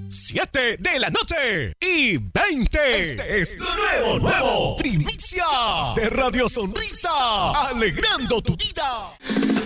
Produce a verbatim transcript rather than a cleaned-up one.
siete de la noche y veinte. Este es lo nuevo, nuevo. Primicia de Radio Sonrisa. Alegrando tu vida.